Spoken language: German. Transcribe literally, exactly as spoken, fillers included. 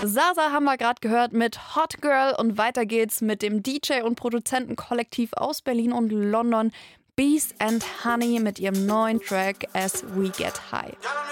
Sasa haben wir gerade gehört mit Hot Girl und weiter geht's mit dem D J und Produzentenkollektiv aus Berlin und London Bees and Honey mit ihrem neuen Track As We Get High.